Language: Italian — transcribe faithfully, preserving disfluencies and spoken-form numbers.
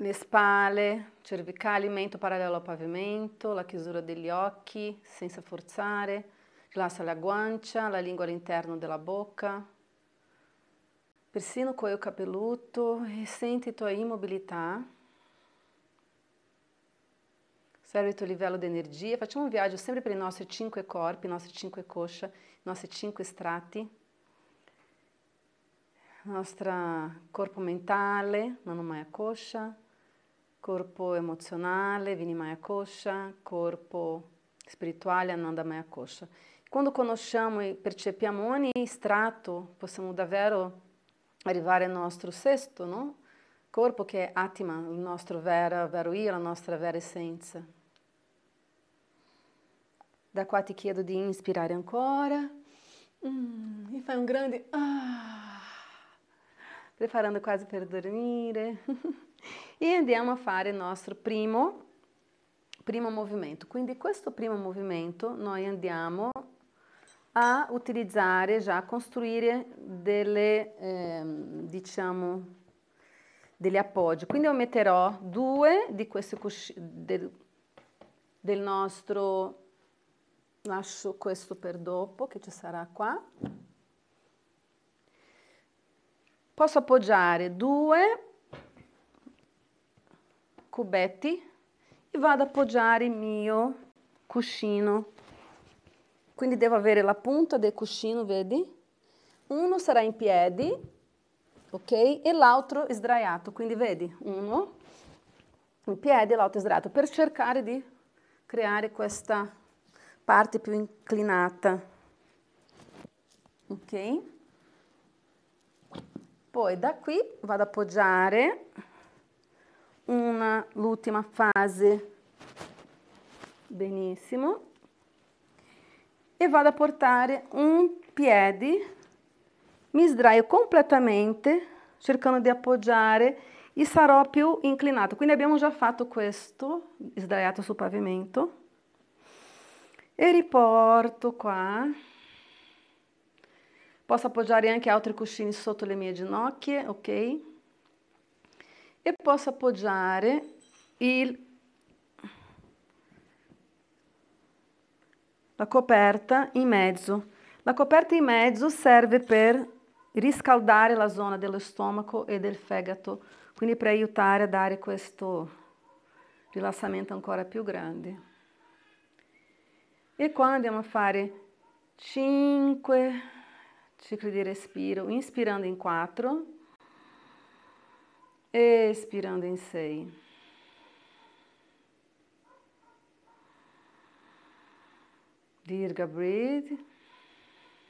le spalle, cervicali, mento parallelo al pavimento, la chiusura degli occhi senza forzare, rilassa la guancia, la lingua all'interno della bocca, persino il cuoio capelluto e senti tua immobilità. Osserva il tuo livello di energia. Facciamo un viaggio sempre per i nostri cinque corpi, i nostri cinque coscia, i nostri cinque strati. Il nostro corpo mentale, Manomaya Kosha, corpo emozionale, Vinimaya Kosha, corpo spirituale, Anandamaya Kosha. Quando conosciamo e percepiamo ogni strato, possiamo davvero arrivare al nostro sesto, no? Corpo che è Atma, il nostro vero, vero io, la nostra vera essenza. Da qua ti chiedo di inspirare ancora. Mm, e fai un grande... Ah, preparando quasi per dormire. E andiamo a fare il nostro primo, primo movimento. Quindi questo primo movimento noi andiamo a utilizzare, già a costruire delle, ehm, diciamo, degli appoggi. Quindi io metterò due di questi cuscini, del, del nostro... Lascio questo per dopo, che ci sarà qua. Posso appoggiare due cubetti e vado ad appoggiare il mio cuscino. Quindi devo avere la punta del cuscino, vedi? Uno sarà in piedi, ok? E l'altro sdraiato. Quindi vedi, uno in piedi e l'altro sdraiato, per cercare di creare questa parte più inclinata, ok? Poi da qui vado ad appoggiare l'ultima fase, benissimo, e vado a portare un piede, mi sdraio completamente cercando di appoggiare e sarò più inclinato. Quindi abbiamo già fatto questo, sdraiato sul pavimento. E riporto qua. Posso appoggiare anche altri cuscini sotto le mie ginocchia, ok? E posso appoggiare il, la coperta in mezzo. La coperta in mezzo serve per riscaldare la zona dello stomaco e del fegato, quindi per aiutare a dare questo rilassamento ancora più grande. E qua andiamo a fare cinque cicli di respiro, inspirando in quattro, espirando in sei. Dirga, breathe.